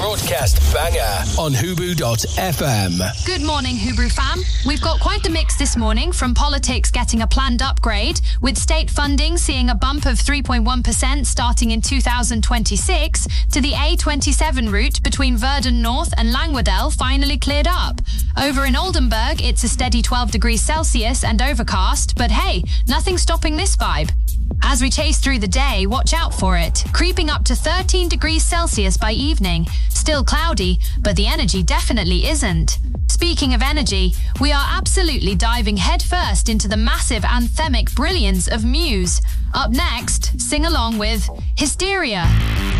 broadcast banger on Hubu.fm. Good morning, Hubru fam. We've got quite the mix this morning, from politics getting a planned upgrade, with state funding seeing a bump of 3.1% starting in 2026, to the A27 route between Verdon North and Langwadell finally cleared up. Over in Oldenburg, it's a steady 12 degrees Celsius and overcast, but hey, nothing stopping this vibe. As we chase through the day, watch out for it. Creeping up to 13 degrees Celsius by evening. Still cloudy, but the energy definitely isn't. Speaking of energy, we are absolutely diving headfirst into the massive anthemic brilliance of Muse. Up next, sing along with Hysteria.